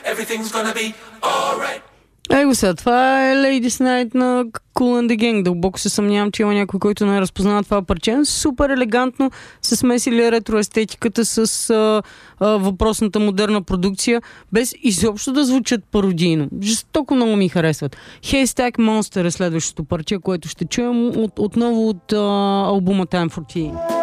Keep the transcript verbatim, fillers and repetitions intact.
Everything's gonna be alright. Его сега, това е Ladies Night на Kool and the Gang. Дълбоко се съмнявам, че има някой, който не разпознава това парче. Супер елегантно се смесили ретроестетиката с а, а, въпросната модерна продукция, без изобщо да звучат пародийно. Жестоко много ми харесват. Haystack Monster е следващото парче, което ще чуем от, отново от а, албума Time for Tea.